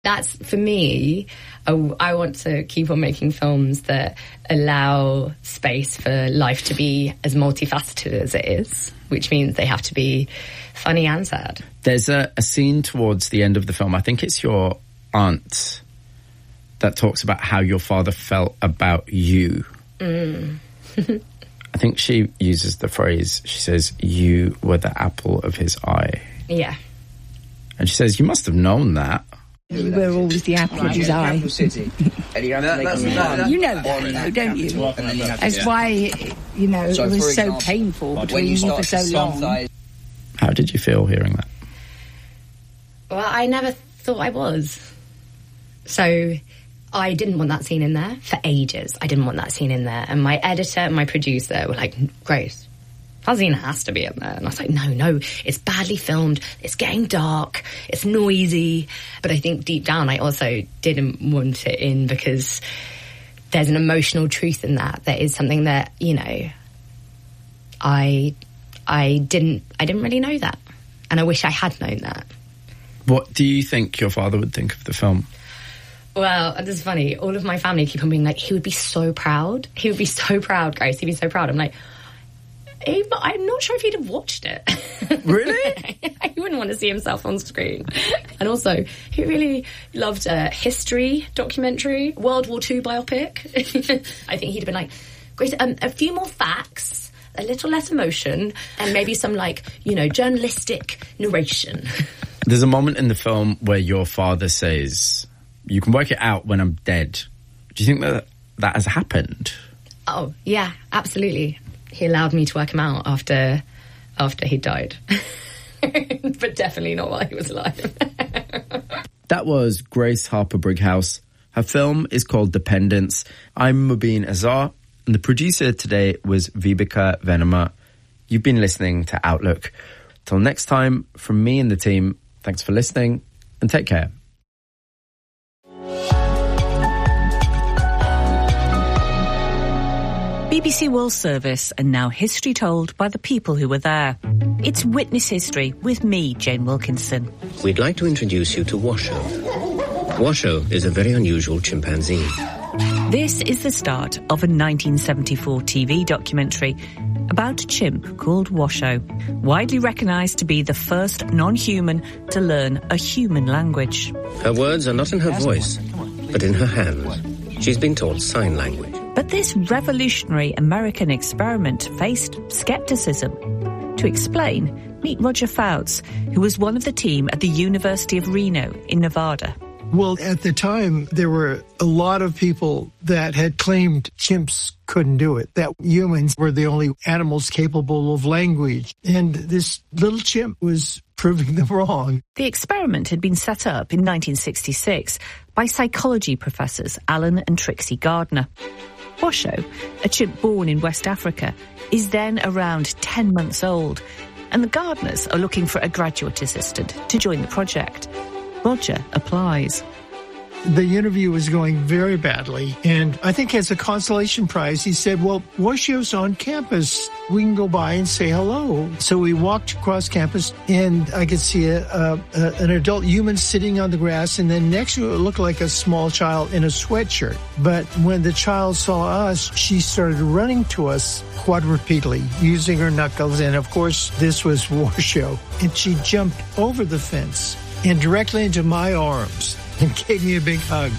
That's, for me, I want to keep on making films that allow space for life to be as multifaceted as it is, which means they have to be funny and sad. There's a scene towards the end of the film, I think it's your aunt, that talks about how your father felt about you. I think she uses the phrase, she says, you were the apple of his eye. Yeah. And she says, you must have known that. You were always the apple of his eye. You know that, don't you? That's why, it was so painful between you for so long. How did you feel hearing that? Well, I never thought I was. So I didn't want that scene in there for ages. I didn't want that scene in there. And my editor and my producer were like, Grace, that scene has to be in there. And I was like, no, it's badly filmed. It's getting dark. It's noisy. But I think deep down, I also didn't want it in because there's an emotional truth in that. There is something that, I didn't really know that. And I wish I had known that. What do you think your father would think of the film? Well, this is funny. All of my family keep on being like, he would be so proud. He would be so proud, Grace. He'd be so proud. I'm like, I'm not sure if he'd have watched it. Really? He wouldn't want to see himself on screen. And also, he really loved a history documentary, World War II biopic. I think he'd have been like, Grace, a few more facts, a little less emotion, and maybe some, journalistic narration. There's a moment in the film where your father says, you can work it out when I'm dead. Do you think that has happened? Oh, yeah, absolutely. He allowed me to work him out after he died. But definitely not while he was alive. That was Grace Harper Brighouse. Her film is called Dependence. I'm Mubin Azar, and the producer today was Vibeke Venema. You've been listening to Outlook. Till next time, from me and the team, thanks for listening, and take care. BBC World Service, and now history told by the people who were there. It's Witness History with me, Jane Wilkinson. We'd like to introduce you to Washoe. Washoe is a very unusual chimpanzee. This is the start of a 1974 TV documentary about a chimp called Washoe, widely recognised to be the first non-human to learn a human language. Her words are not in her voice, but in her hands. She's been taught sign language. But this revolutionary American experiment faced scepticism. To explain, meet Roger Fouts, who was one of the team at the University of Reno in Nevada. Well, at the time, there were a lot of people that had claimed chimps couldn't do it, that humans were the only animals capable of language. And this little chimp was proving them wrong. The experiment had been set up in 1966 by psychology professors Alan and Trixie Gardner. Washoe, a chimp born in West Africa, is then around 10 months old, and the Gardners are looking for a graduate assistant to join the project. Roger applies. The interview was going very badly, and I think as a consolation prize, he said, well, Washoe's on campus. We can go by and say hello. So we walked across campus, and I could see an adult human sitting on the grass, and then next to it looked like a small child in a sweatshirt. But when the child saw us, she started running to us quadrupedally, using her knuckles, and of course, this was Washoe. And she jumped over the fence and directly into my arms and gave me a big hug.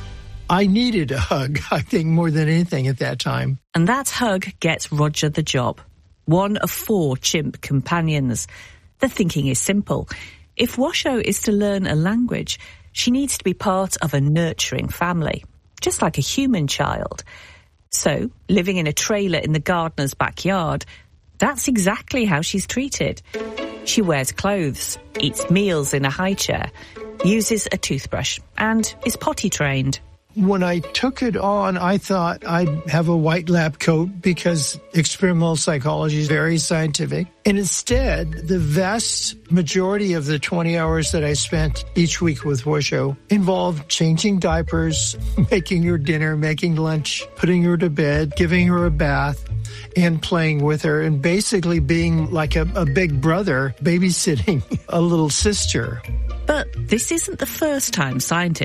I needed a hug, I think, more than anything at that time. And that hug gets Roger the job. One of 4 chimp companions. The thinking is simple. If Washoe is to learn a language, she needs to be part of a nurturing family, just like a human child. So, living in a trailer in the Gardner's backyard, that's exactly how she's treated. She wears clothes, eats meals in a high chair, uses a toothbrush, and is potty trained. When I took it on, I thought I'd have a white lab coat because experimental psychology is very scientific. And instead, the vast majority of the 20 hours that I spent each week with Washoe involved changing diapers, making her dinner, making lunch, putting her to bed, giving her a bath. and playing with her and basically being like a big brother babysitting a little sister. But this isn't the first time scientists